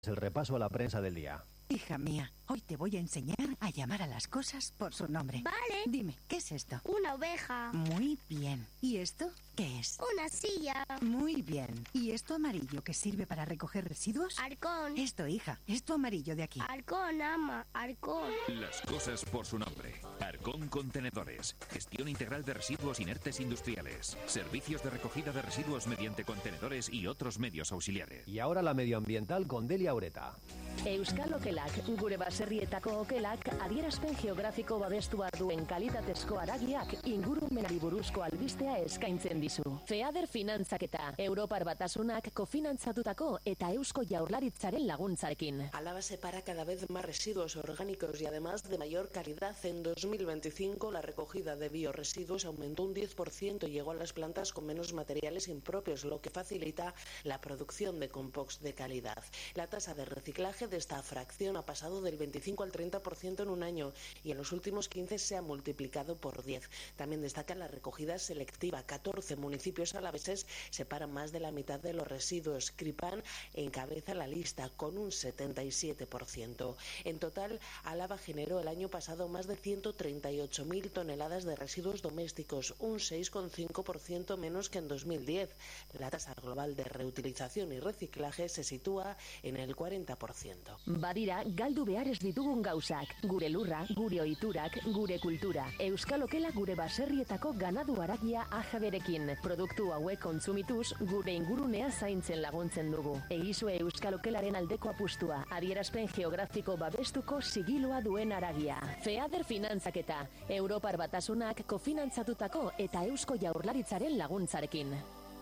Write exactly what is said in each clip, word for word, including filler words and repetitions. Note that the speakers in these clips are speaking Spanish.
El repaso a la prensa del día. Hija mía, hoy te voy a enseñar a llamar a las cosas por su nombre. Vale. Dime, ¿qué es esto? Una oveja. Muy bien. ¿Y esto qué es? Una silla. Muy bien. ¿Y esto amarillo que sirve para recoger residuos? Halcón. Esto, hija, esto amarillo de aquí. Halcón, ama, halcón. Las cosas por su nombre. Halcón Contenedores. Gestión integral de residuos inertes industriales. Servicios de recogida de residuos mediante contenedores y otros medios auxiliares. Y ahora la medioambiental con Delia Ureta. Euskal Okelak, gure baserrietako okelak, adierazpen geografiko babestua duen kalitatezko aragiak ingurumenari buruzko albistea eskaintzen dizu. FEADER finantzaketa, Europar Batasunak kofinantzatutako eta Eusko Jaurlaritzaren laguntzarekin. Álava separa cada vez más residuos orgánicos y además de mayor calidad. En dos mil veinticinco la recogida de bioresiduos aumentó un diez por ciento y llegó a las plantas con menos materiales impropios, lo que facilita la producción de compost de calidad. La tasa de reciclaje de esta fracción ha pasado del veinticinco al treinta por ciento en un año y en los últimos quince se ha multiplicado por diez. También destaca la recogida selectiva. catorce municipios alaveses separan más de la mitad de los residuos. Cripán encabeza la lista con un setenta y siete por ciento. En total, Álava generó el año pasado más de ciento treinta y ocho mil toneladas de residuos domésticos, un seis coma cinco por ciento menos que en dos mil diez. La tasa global de reutilización y reciclaje se sitúa en el cuarenta por ciento. Badira, galdu behar ez ditugun gauzak. Gure lurra, gure ohiturak, gure kultura. Euskal Okela gure baserrietako ganadu haragia ajaberekin. Produktu hauek kontsumituz, gure ingurunea zaintzen laguntzen dugu. Egizue Euskal Okelaren aldeko apustua. Adierazpen geografiko babestuko sigiloa duen haragia. FEADER finantzaketa, Europar Batasunak kofinantzatutako eta Eusko Jaurlaritzaren laguntzarekin.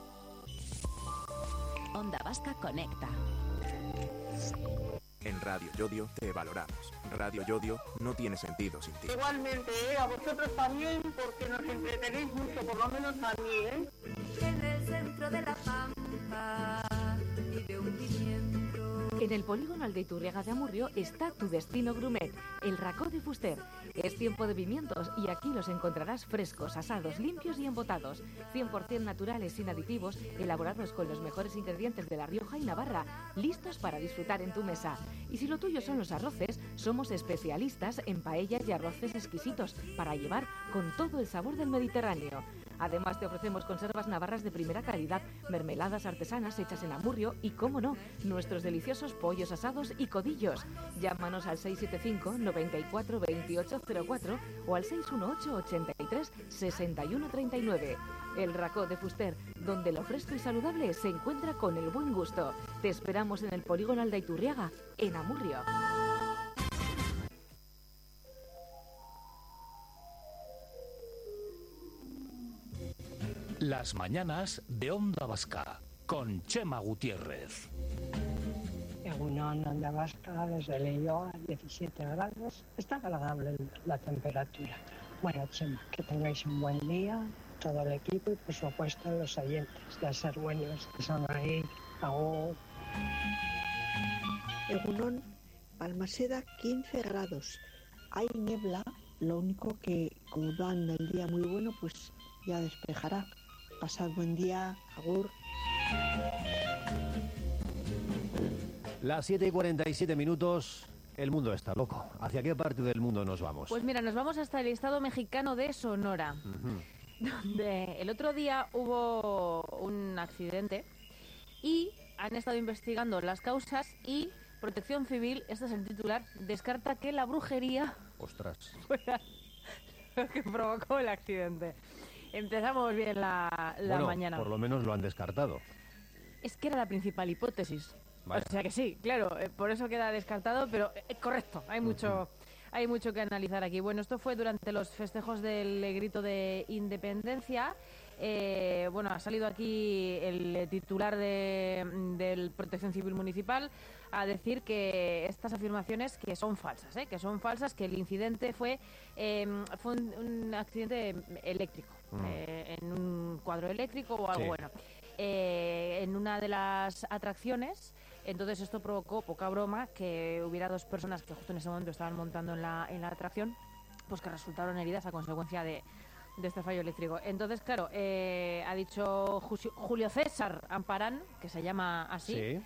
Onda Vasca conecta. En Radio Yodio te valoramos. Radio Yodio no tiene sentido sin ti. Igualmente, ¿eh? A vosotros también, porque nos entretenéis mucho, por lo menos a mí, ¿eh? En el centro de la pampa y de hundimiento. En el polígono Aldeiturriaga de Amurrio está tu destino Grumet, el Racó de Fuster. Es tiempo de pimientos y aquí los encontrarás frescos, asados, limpios y embotados. cien por ciento naturales, sin aditivos, elaborados con los mejores ingredientes de La Rioja y Navarra, listos para disfrutar en tu mesa. Y si lo tuyo son los arroces, somos especialistas en paellas y arroces exquisitos para llevar con todo el sabor del Mediterráneo. Además te ofrecemos conservas navarras de primera calidad, mermeladas artesanas hechas en Amurrio y, cómo no, nuestros deliciosos pollos asados y codillos. Llámanos al seis siete cinco, noventa y cuatro, veintiocho cero cuatro o al seis uno ocho, ochenta y tres, sesenta y uno treinta y nueve. El Racó de Fuster, donde lo fresco y saludable se encuentra con el buen gusto. Te esperamos en el polígono Aldeiturriaga, en Amurrio. Las mañanas de Onda Vasca con Chema Gutiérrez. Egunon, Onda Vasca, desde Leioa, diecisiete grados. Está agradable la temperatura. Bueno, Chema, que tengáis un buen día, todo el equipo y por supuesto los oyentes, de ser buenos que son ahí. Agur. Egunon, Balmaseda, quince grados. Hay niebla, lo único que como dan el día muy bueno, pues ya despejará. Pasad buen día, agur. Las siete y cuarenta y siete minutos, el mundo está loco. ¿Hacia qué parte del mundo nos vamos? Pues mira, nos vamos hasta el estado mexicano de Sonora, uh-huh. donde el otro día hubo un accidente y han estado investigando las causas y Protección Civil, este es el titular, descarta que la brujería Ostras. fuera lo que provocó el accidente. Empezamos bien la, la bueno, mañana. Por lo menos lo han descartado. Es que era la principal hipótesis. Vaya. O sea que sí, claro, eh, por eso queda descartado, pero eh, correcto, hay mucho, uh-huh. hay mucho que analizar aquí. Bueno, esto fue durante los festejos del grito de independencia. Eh, bueno, ha salido aquí el titular de, del Protección Civil Municipal a decir que estas afirmaciones que son falsas, ¿eh? que son falsas, que el incidente fue, eh, fue un, un accidente eléctrico, mm. eh, en un cuadro eléctrico o algo sí. bueno. Eh, en una de las atracciones, entonces esto provocó, poca broma, que hubiera dos personas que justo en ese momento estaban montando en la, en la atracción, pues que resultaron heridas a consecuencia de de este fallo eléctrico. Entonces, claro, eh, ha dicho Julio César Amparán, que se llama así, sí.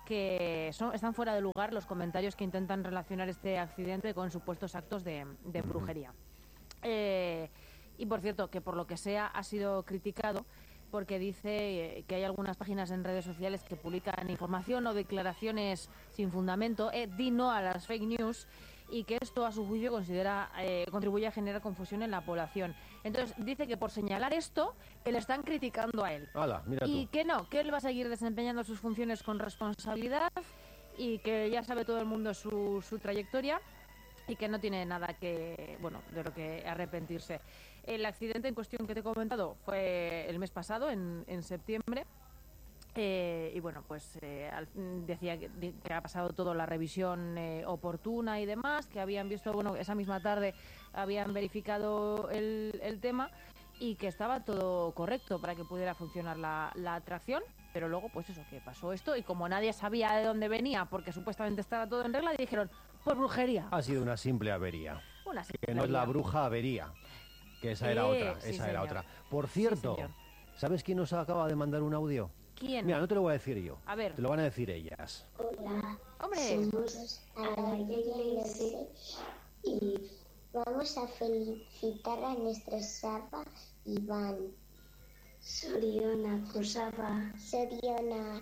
que son, están fuera de lugar los comentarios que intentan relacionar este accidente con supuestos actos de, de brujería. Eh, y por cierto, que por lo que sea ha sido criticado porque dice que hay algunas páginas en redes sociales que publican información o declaraciones sin fundamento, eh, di no a las fake news, y que esto a su juicio considera eh, contribuye a generar confusión en la población. Entonces dice que por señalar esto, que le están criticando a él. Hala, mira y tú. que no, que él va a seguir desempeñando sus funciones con responsabilidad y que ya sabe todo el mundo su, su trayectoria y que no tiene nada que, bueno, de lo que arrepentirse. El accidente en cuestión que te he comentado fue el mes pasado, en, en septiembre. Eh, y bueno, pues eh, al, decía que, que ha pasado toda la revisión eh, oportuna y demás, que habían visto, bueno, esa misma tarde habían verificado el, el tema y que estaba todo correcto para que pudiera funcionar la, la atracción, pero luego pues eso, que pasó esto y como nadie sabía de dónde venía porque supuestamente estaba todo en regla, dijeron, por brujería. Ha sido una simple avería. Una simple que no es la bruja avería, que esa era Eh, otra, sí, esa era señor. otra. Por cierto, Sí, señor. ¿sabes quién nos acaba de mandar un audio? ¿Quién? Mira, no te lo voy a decir yo. A ver. Te lo van a decir ellas. Hola, ¡Hombre! somos Ana Iglesia y vamos a felicitar a nuestra Saba Iván. Soriona, Saba. Soriona.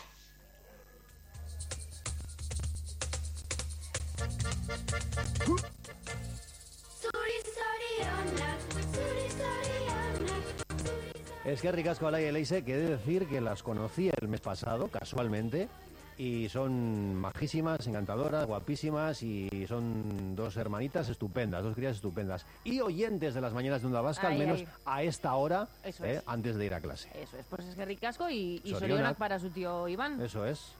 Es que ricasco a la Leise, que he de decir que las conocí el mes pasado, casualmente, y son majísimas, encantadoras, guapísimas, y son dos hermanitas estupendas, dos crías estupendas. Y oyentes de las mañanas de Onda Vasca, Ay, al menos ay. a esta hora, Eso eh, es. antes de ir a clase. Eso es, pues es que ricasco y, y Sorionak. Sorionak para su tío Iván. Eso es.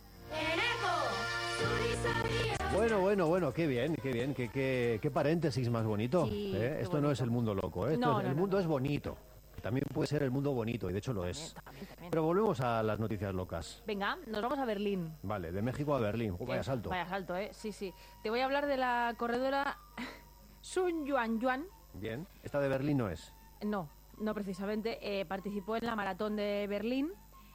Bueno, bueno, bueno, qué bien, qué bien, qué, qué, qué paréntesis más bonito. Sí, ¿eh? qué Esto no es el mundo loco, ¿eh? Esto No, es- no, el no, mundo es bonito. También puede ser el mundo bonito, y de hecho lo es. Pero volvemos a las noticias locas. Venga, nos vamos a Berlín. Vale, de México a Berlín. Oh, vaya Eh, salto. Vaya salto, ¿eh? Sí, sí. Te voy a hablar de la corredora Sun Yuan Yuan. Bien. Esta de Berlín no es. No, no precisamente. Eh, participó en la maratón de Berlín.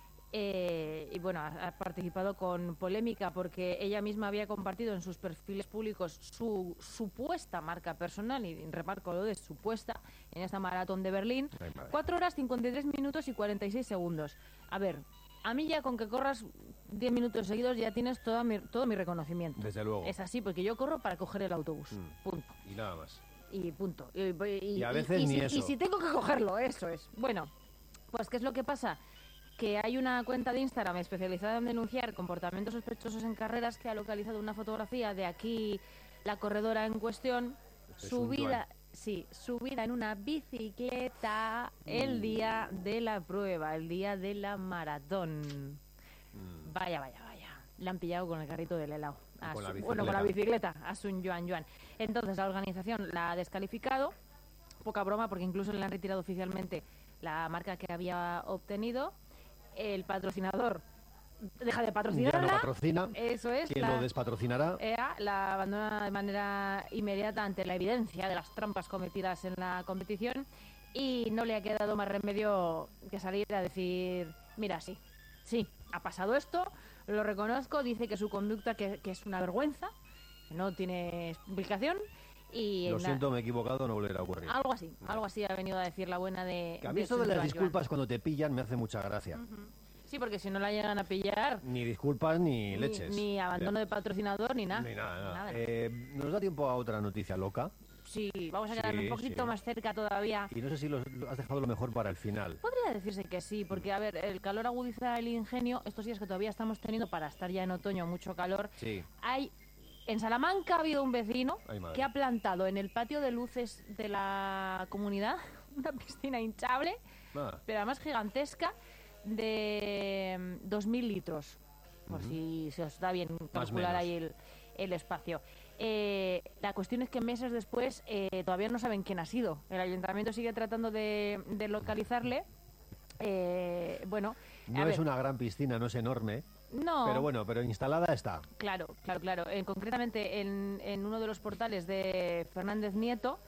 Eh, y bueno, ha, ha participado con polémica porque ella misma había compartido en sus perfiles públicos su supuesta marca personal, y remarco lo de supuesta, en esta maratón de Berlín. Ay, madre. cuatro horas, cincuenta y tres minutos y cuarenta y seis segundos. A ver, a mí ya con que corras diez minutos seguidos ya tienes toda mi, todo mi reconocimiento. Desde luego. Es así, porque yo corro para coger el autobús. Mm. Punto. Y nada más. Y punto. Y, y- Y a y- veces y ni si, eso. Y si tengo que cogerlo, eso es. Bueno, pues ¿qué es lo que pasa? Que hay una cuenta de Instagram especializada en denunciar comportamientos sospechosos en carreras que ha localizado una fotografía de aquí la corredora en cuestión Es un subida, sí, subida en una bicicleta el día de la prueba, el día de la maratón. Vaya, vaya, vaya. Le han pillado con el carrito del helado. A Con la Sun- bueno, con la bicicleta. bicicleta, a Sun Yuan Yuan. Entonces la organización la ha descalificado. Poca broma, porque incluso le han retirado oficialmente la marca que había obtenido. El patrocinador deja de patrocinarla. Ya no patrocina. Eso es. ¿Quién la- lo despatrocinará? E A la abandona de manera inmediata ante la evidencia de las trampas cometidas en la competición y no le ha quedado más remedio que salir a decir, mira, sí, sí, ha pasado esto, lo reconozco, dice que su conducta que, que es una vergüenza, que no tiene explicación y Lo na- siento, me he equivocado, no volverá a ocurrir. algo así, algo así ha venido a decir la buena de... Que a mí de esto de Sun las Yuan disculpas cuando te pillan me hace mucha gracia. Yuan. Sí, porque si no la llegan a pillar... Ni disculpas ni, Ni, leches. ni abandono de patrocinador ni nada. Ni nada, nada. Nada. Eh, ¿Nos da tiempo a otra noticia loca? Sí, vamos a quedar Sí, un poquito sí. más cerca todavía. Y no sé si lo, lo has dejado lo mejor para el final. Podría decirse que sí, porque a ver, el calor agudiza el ingenio. Estos días que todavía estamos teniendo para estar ya en otoño mucho calor. Sí. Hay en Salamanca ha habido un vecino Ay, madre. que ha plantado en el patio de luces de la comunidad una piscina hinchable, Ah, pero además gigantesca, de mm, dos mil litros, por si se os da bien calcular menos. ahí el, el espacio. Eh, la cuestión es que meses después eh, todavía no saben quién ha sido. El ayuntamiento sigue tratando de, de localizarle. Eh, bueno, no a es ver, una gran piscina, no es enorme. no, Pero bueno, pero instalada está. Claro, claro, claro. En, concretamente en, en uno de los portales de Fernández Nieto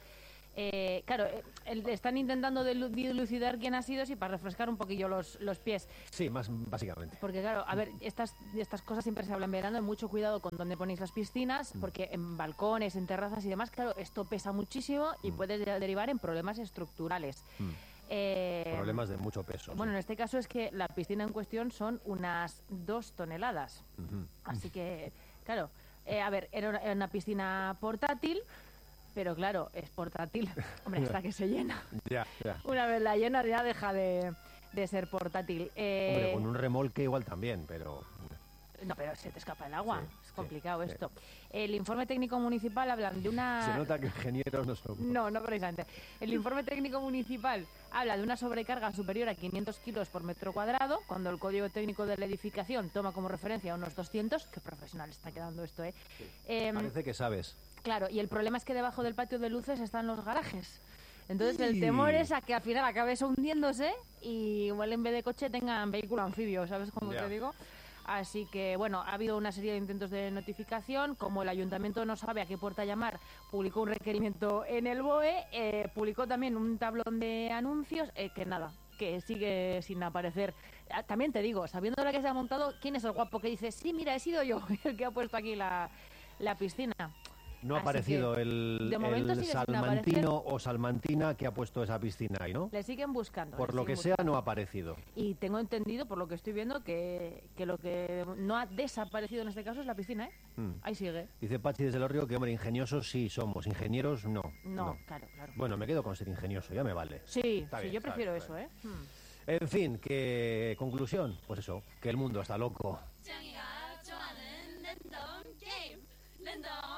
Eh, claro, eh, el- están intentando delu- dilucidar quién ha sido, sí, para refrescar un poquillo los, los pies. Sí, más básicamente. Porque claro, a ver, estas, estas cosas siempre se hablan en verano, mucho cuidado con dónde ponéis las piscinas, porque en balcones, en terrazas y demás, claro, esto pesa muchísimo y puede de- derivar en problemas estructurales. Mm. Eh, Problemas de mucho peso. bueno, en este caso es que la piscina en cuestión son unas dos toneladas. sí. Ujú. Así que, claro, eh, a ver, era una, era una piscina portátil, pero claro, es portátil. Hombre, hasta que se llena. Ya, ya. Una vez la llena ya deja de, de ser portátil. Eh, Hombre, con un remolque igual también, pero... No, pero se te escapa el agua. Sí, es complicado sí. esto. El informe técnico municipal habla de una... Se nota que ingenieros no son... No, no precisamente. El informe técnico municipal habla de una sobrecarga superior a quinientos kilos por metro cuadrado, cuando el código técnico de la edificación toma como referencia unos doscientos. Qué profesional está quedando esto, ¿eh? Em, Parece que sabes. Claro, y el problema es que debajo del patio de luces están los garajes. Entonces el Y- temor es a que al final acabe eso hundiéndose y igual en vez de coche tengan vehículo anfibio, ¿sabes cómo Ya. te digo? Así que, bueno, ha habido una serie de intentos de notificación. Como el ayuntamiento no sabe a qué puerta llamar, publicó un requerimiento en el B O E, eh, publicó también un tablón de anuncios, eh, que nada, que sigue sin aparecer. Ah, También te digo, sabiendo la que se ha montado, ¿quién es el guapo que dice, sí, mira, he sido yo el que ha puesto aquí la, la piscina? No ha Así aparecido que, el, de momento el sigue sin salmantino o salmantina que ha puesto esa piscina ahí, ¿no? Le siguen buscando. Por le lo que siguen sea, no ha aparecido. Y tengo entendido, por lo que estoy viendo, que, que lo que no ha desaparecido en este caso es la piscina, ¿eh? Mm. Ahí sigue. Dice Pachi desde el Río que, hombre, ingeniosos sí somos, ingenieros no. No, claro, claro. Bueno, me quedo con ser ingenioso, ya me vale. Sí, Está sí, bien, yo está prefiero bien, eso, ¿eh? Hmm. En fin, que conclusión, pues eso, que el mundo está loco. 將要做人，人當 game，人當